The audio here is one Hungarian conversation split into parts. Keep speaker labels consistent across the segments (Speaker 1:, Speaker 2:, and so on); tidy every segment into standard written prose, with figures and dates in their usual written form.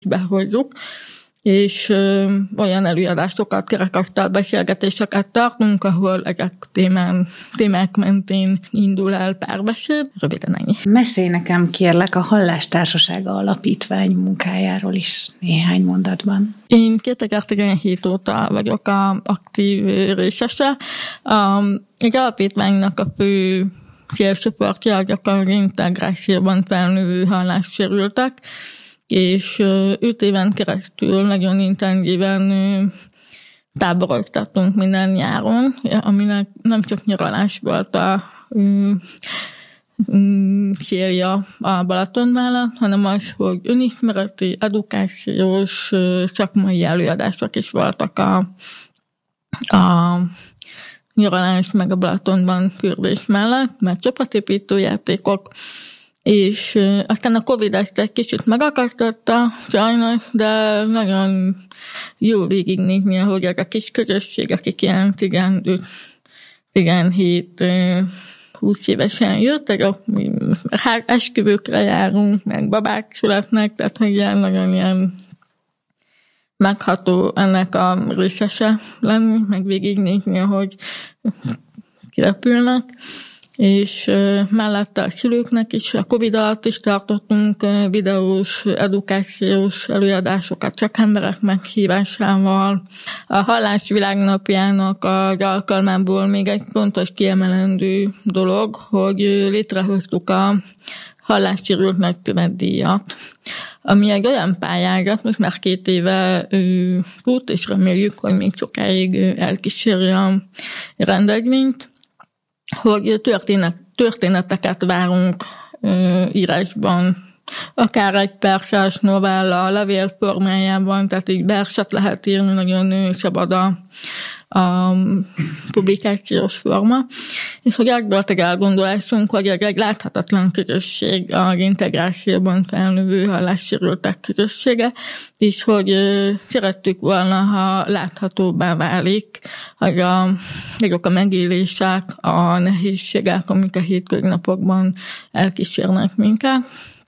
Speaker 1: behozzuk, és olyan előadásokat, kerekasztal beszélgetéseket tartunk, ahol ezek témák mentén indul el párbeszéd. Röviden ennyi.
Speaker 2: Mesélj nekem kérlek a Hallástársasága Alapítvány munkájáról is néhány mondatban.
Speaker 1: Én 2017 óta vagyok az aktív részese. Egy alapítványnak a fő célcsoportja az integrációban felnövő hallássérültek, és 5 éven keresztül nagyon intenzíven táboroztatunk minden nyáron, aminek nem csak nyaralás volt a célja a Balaton mellett, hanem az, hogy önismereti, edukációs, szakmai előadások is voltak a nyaralás meg a Balatonban fürdés mellett, meg csapatépítő játékok, és aztán a Covid ezt egy kicsit megakasztotta, sajnos, de nagyon jó végignézni, hogy a kis közösség, akik ilyen 15-17 20 évesen jöttek, esküvőkre járunk, meg babák születnek, tehát hogy ilyen nagyon ilyen megható ennek a részese lenni, meg végignézni, hogy kirepülnek. És mellette a szülőknek is, a Covid alatt is tartottunk videós, edukációs előadásokat csak emberek meghívásával. A Hallás Világnapjának az alkalmából még egy fontos kiemelendő dolog, hogy létrehoztuk a hallássérült nagykövetdíjat, ami egy olyan pályázat, most már 2 éve fut, és reméljük, hogy még sokáig elkíséri a rendezvényt, hogy történeteket várunk írásban, akár egy perses novella, levél formájában, tehát így verset lehet írni, nagyon szabad a publikációs forma, és hogy ez volt egy elgondolásunk, hogy egy láthatatlan közösség az integrációban felnövő hallássérültek közössége, és hogy szerettük volna, ha láthatóbbá válik, hogy azok a megélések, a nehézségek, amik a hétköznapokban elkísérnek minket,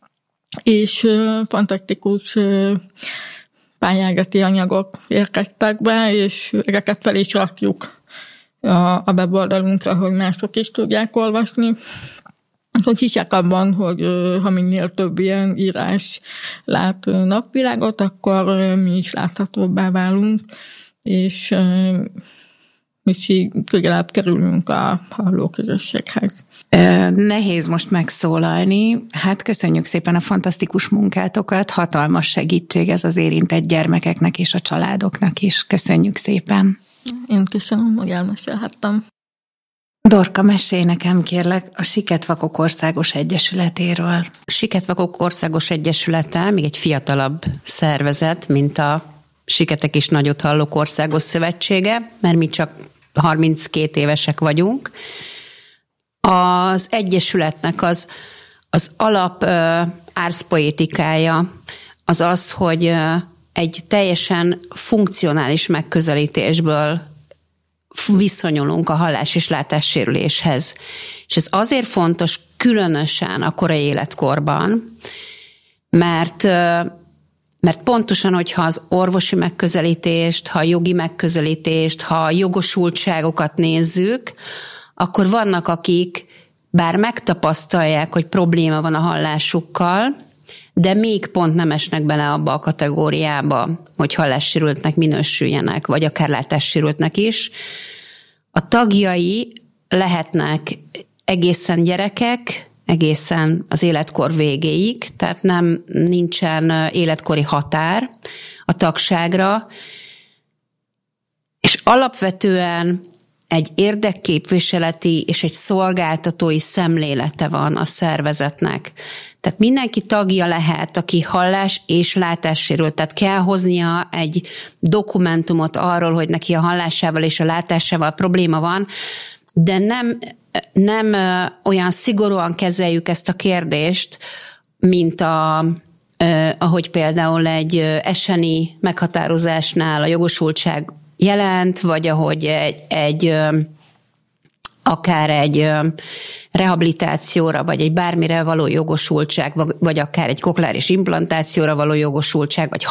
Speaker 1: és fantasztikus pályázati anyagok érkeztek be, és ezeket fel is rakjuk a weboldalunkra, hogy mások is tudják olvasni. Hogy hiszek abban, hogy ha minél több ilyen írás lát napvilágot, akkor mi is láthatóbbá válunk, és mi is közelebb kerülünk a hallóközösséghez.
Speaker 2: Nehéz most megszólalni. Hát köszönjük szépen a fantasztikus munkátokat, hatalmas segítség ez az érintett gyermekeknek és a családoknak is. Köszönjük szépen.
Speaker 1: Én köszönöm, hogy elmesélhettem.
Speaker 2: Dorka, mesélj nekem kérlek a Siketvakok Országos Egyesületéről.
Speaker 3: A Siketvakok Országos Egyesülete még egy fiatalabb szervezet, mint a Siketek és Nagyothallók Országos Szövetsége, mert mi csak 32 évesek vagyunk. Az Egyesületnek az alap árszpoétikája az az, hogy egy teljesen funkcionális megközelítésből viszonyulunk a hallás- és látássérüléshez. És ez azért fontos, különösen a korai életkorban, mert pontosan, hogyha az orvosi megközelítést, ha a jogi megközelítést, ha a jogosultságokat nézzük, akkor vannak, akik bár megtapasztalják, hogy probléma van a hallásukkal, de még pont nem esnek bele abba a kategóriába, hogy hallássérültnek minősüljenek, vagy akár látássérültnek is. A tagjai lehetnek egészen gyerekek, egészen az életkor végéig, tehát nincsen életkori határ a tagságra, és alapvetően egy érdekképviseleti és egy szolgáltatói szemlélete van a szervezetnek. Tehát mindenki tagja lehet, aki hallás- és látássérült. Tehát kell hoznia egy dokumentumot arról, hogy neki a hallásával és a látásával probléma van, de nem olyan szigorúan kezeljük ezt a kérdést, mint ahogy például egy eseni meghatározásnál a jogosultság jelent, vagy ahogy egy akár egy rehabilitációra, vagy egy bármire való jogosultság, vagy akár egy kokleáris implantációra való jogosultság, vagy